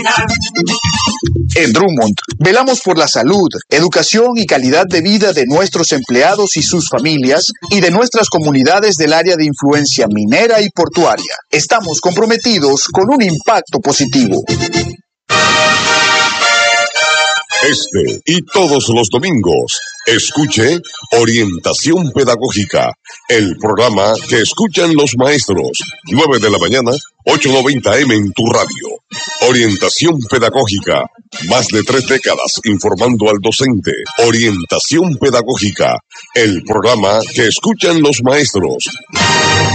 En Drummond, velamos por la salud, educación y calidad de vida de nuestros empleados y sus familias y de nuestras comunidades del área de influencia minera y portuaria. Estamos comprometidos con un impacto positivo. Este y todos los domingos, escuche Orientación Pedagógica, el programa que escuchan los maestros, 9 de la mañana, 8:90 en tu radio. Orientación Pedagógica, más de 3 décadas informando al docente. Orientación Pedagógica, el programa que escuchan los maestros.